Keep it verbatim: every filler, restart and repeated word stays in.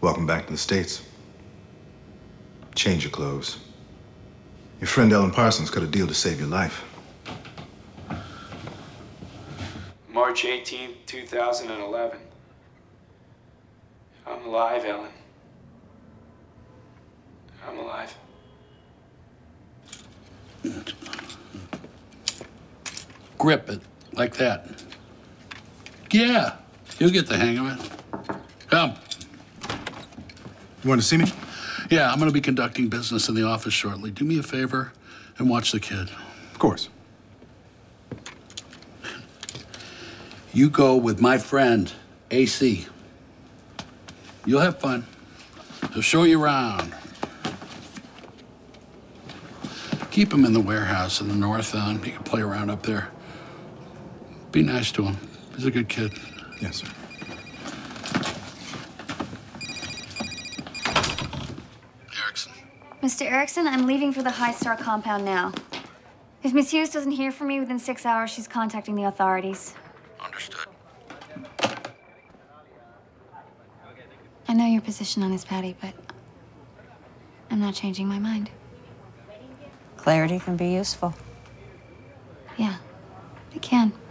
Welcome back to the States. Change your clothes. Your friend Ellen Parsons cut a deal to save your life. March eighteenth, two thousand eleven. I'm alive, Ellen. I'm alive. Grip it, like that. Yeah, you'll get the hang of it. Come. You want to see me? Yeah, I'm gonna be conducting business in the office shortly. Do me a favor and watch the kid. Of course. You go with my friend, A C. You'll have fun. He'll show you around. Keep him in the warehouse in the North End. He can play around up there. Be nice to him. He's a good kid. Yes, sir. Erickson. Mister Erickson, I'm leaving for the High Star compound now. If Miss Hughes doesn't hear from me within six hours, she's contacting the authorities. Understood. I know your position on this, Patty, but I'm not changing my mind. Clarity can be useful. Yeah, it can.